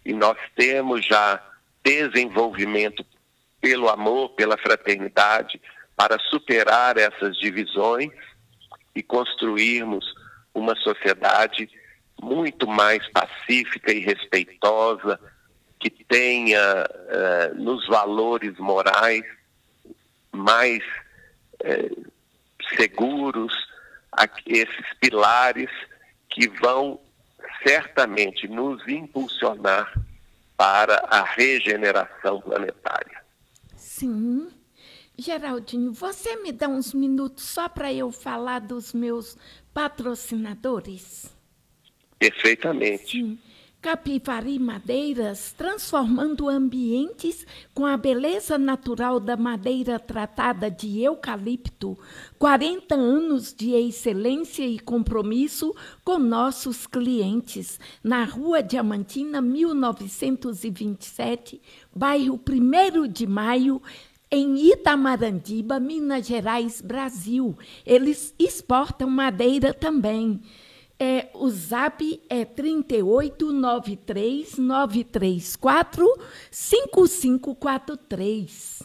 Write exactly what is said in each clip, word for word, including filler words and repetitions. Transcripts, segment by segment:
e nós temos já desenvolvimento pelo amor, pela fraternidade, para superar essas divisões e construirmos uma sociedade muito mais pacífica e respeitosa, que tenha uh, nos valores morais mais uh, seguros, esses pilares que vão certamente nos impulsionar para a regeneração planetária. Sim. Geraldinho, você me dá uns minutos só para eu falar dos meus patrocinadores? Perfeitamente. Sim. Capivari Madeiras, transformando ambientes com a beleza natural da madeira tratada de eucalipto. quarenta anos de excelência e compromisso com nossos clientes. Na Rua Diamantina, mil novecentos e vinte e sete, bairro primeiro de Maio, em Itamarandiba, Minas Gerais, Brasil. Eles exportam madeira também. É, o zap é trinta e oito, nove três nove três quatro, cinco cinco quatro três.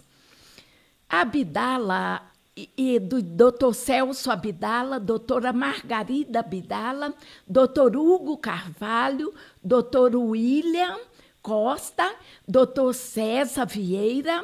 Abdala, e, e do doutor Celso Abdala, doutora Margarida Abdala, doutor Hugo Carvalho, doutor William Costa, doutor César Vieira,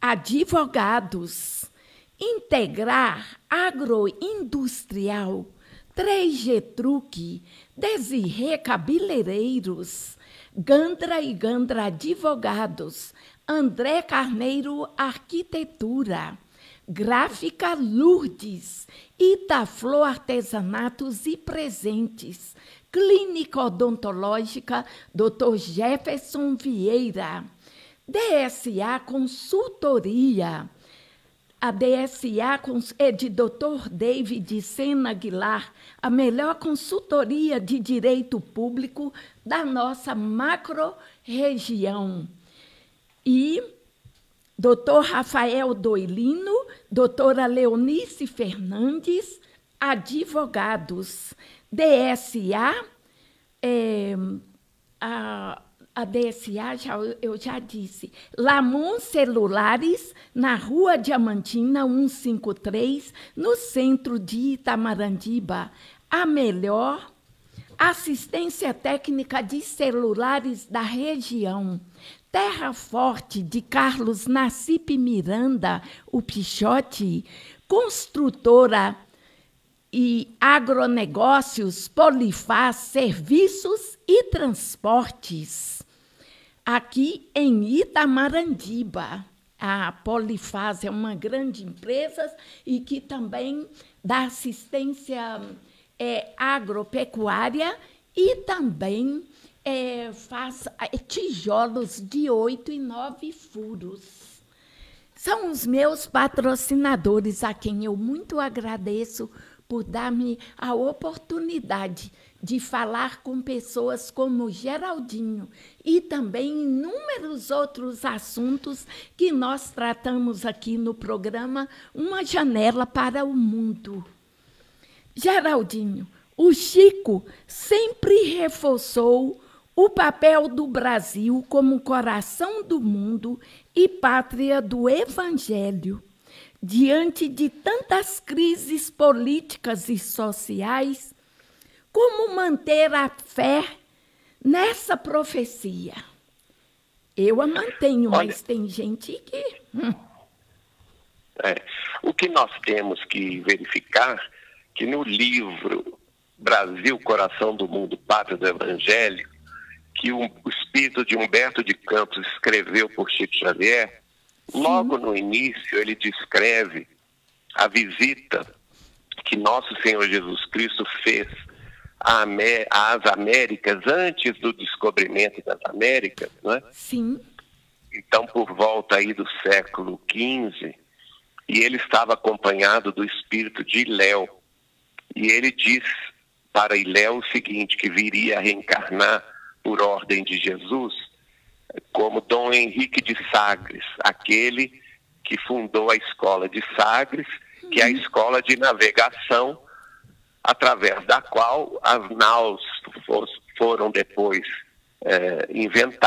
advogados. Integrar Agroindustrial, três G Truque, Desirê Cabeleireiros, Gandra e Gandra Advogados, André Carneiro Arquitetura, Gráfica Lourdes, Itaflor Artesanatos e Presentes, Clínica Odontológica doutor Jefferson Vieira, D S A Consultoria. A D S A é de doutor David Sena Aguilar, a melhor consultoria de direito público da nossa macro-região. E doutor Rafael Doilino, doutora Leonice Fernandes, advogados. D S A, é, a... A D S A, já, eu já disse. Lamon Celulares, na Rua Diamantina, cento e cinquenta e três, no centro de Itamarandiba. A melhor assistência técnica de celulares da região. Terra Forte, de Carlos Nassip Miranda, o Pichote. Construtora e agronegócios, Polifaz, serviços e transportes. Aqui em Itamarandiba, a Polifaz é uma grande empresa e que também dá assistência é, agropecuária e também é, faz tijolos de oito e nove furos. São os meus patrocinadores, a quem eu muito agradeço por dar-me a oportunidade de falar com pessoas como Geraldinho e também inúmeros outros assuntos que nós tratamos aqui no programa Uma Janela para o Mundo. Geraldinho, o Chico sempre reforçou o papel do Brasil como coração do mundo e pátria do Evangelho. Diante de tantas crises políticas e sociais, como manter a fé nessa profecia? Eu a mantenho, Olha, mas tem gente que... Hum. É, o que nós temos que verificar que no livro Brasil, Coração do Mundo, Pátria do Evangelho, que o, o espírito de Humberto de Campos escreveu por Chico Xavier, sim, logo no início ele descreve a visita que nosso Senhor Jesus Cristo fez às Américas antes do descobrimento das Américas, não é? Sim. Então, por volta aí do século quinze, e ele estava acompanhado do espírito de Iléu. E ele diz para Iléu o seguinte, que viria a reencarnar por ordem de Jesus, como Dom Henrique de Sagres, aquele que fundou a escola de Sagres, uhum, que é a escola de navegação, através da qual as naus foram depois é, inventadas.